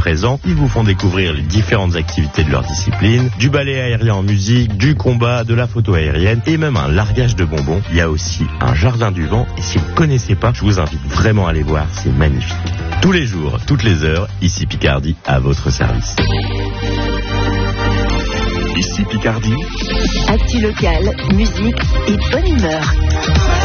présents. Ils vous font découvrir les différentes activités de leur discipline, du ballet aérien en musique, du combat, de la photo aérienne et même un largage de bonbons. Il y a aussi un jardin du vent et si vous ne connaissez pas, je vous invite vraiment à aller voir, c'est magnifique. Tous les jours, toutes les heures, ici Picardie, à votre service. Ici Picardie. Actu local, musique et bonne humeur.